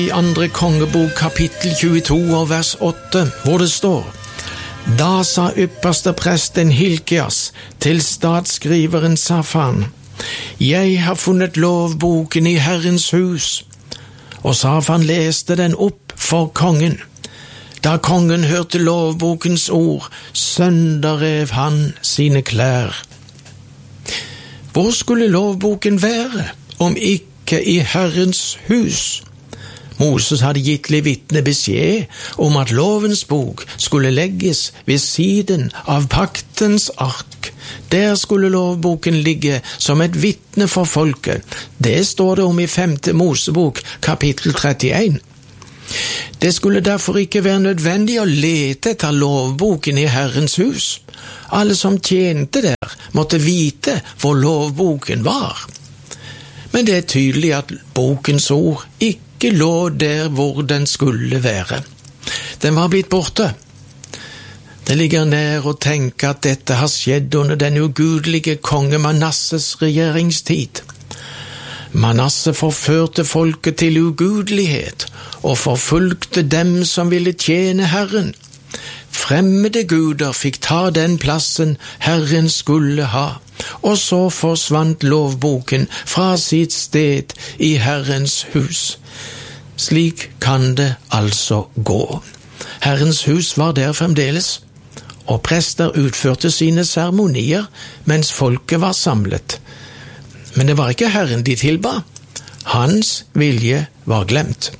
I 2. kongebok kapittel 22 og vers 8, hvor det står: Da sa ypperste presten Hilkias til statsskriveren Safan: Jeg har funnet lovboken i Herrens hus. Og Safan leste den opp for kongen. Da kongen hørte lovbokens ord, sønderrev han sine klær. Hvor skulle lovboken være, om ikke i Herrens hus? Moses hadde gitt levitene beskjed om at lovens bok skulle legges ved siden av paktens ark. Der skulle lovboken ligge som et vitne for folket. Det står det om i 5. Mosebok, kapittel 31. Det skulle derfor ikke være nødvendig å lete etter lovboken i Herrens hus. Alle som tjente der, måtte vite hvor lovboken var. Men det er tydelig at bokens ord ikke lå der hvor den skulle være. Den var blitt borte. Det ligger nær å tenke at dette har skjedd under den ugudelige konge Manasses regjeringstid. Manasse forførte folket til ugudelighet og forfulgte dem som ville tjene Herren. Fremmede guder fikk ta den plassen Herren skulle ha, og så forsvant lovboken fra sitt sted i Herrens hus. Slik kan det altså gå. Herrens hus var der fremdeles, og prester utførte sine seremonier mens folket var samlet. Men det var ikke Herren de tilba. Hans vilje var glemt.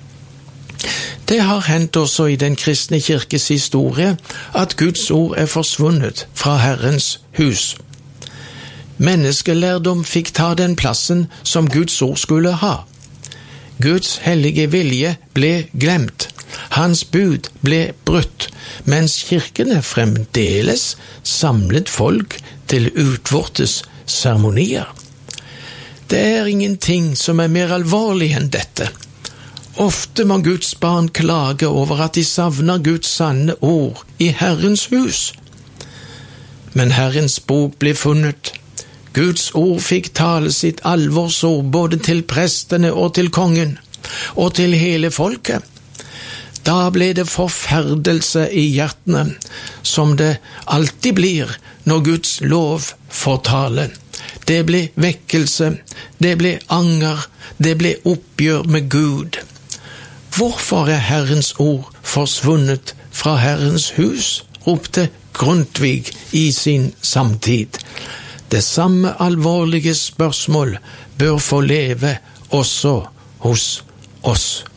Det har hendt også i den kristne kirkes historie at Guds ord er forsvunnet fra Herrens hus. Menneskelærdom fikk ta den plassen som Guds ord skulle ha. Guds hellige vilje ble glemt. Hans bud ble brutt, mens kirkene fremdeles samlet folk til utvortes seremonier. Det er ingenting som er mer alvorlig enn dette. Ofte må Guds barn klage over at de savner Guds sanne ord i Herrens hus. Men Herrens bok ble funnet. Guds ord fikk tale sitt alvorsord både til prestene og til kongen, og til hele folket. Da ble det forferdelse i hjertene, som det alltid blir når Guds lov får tale. Det ble vekkelse, det ble anger, det ble oppgjør med Gud. Hvorfor er Herrens ord forsvunnet fra Herrens hus? Ropte Grundtvig i sin samtid. Det samme alvorlige spørsmål bør få leve også hos oss.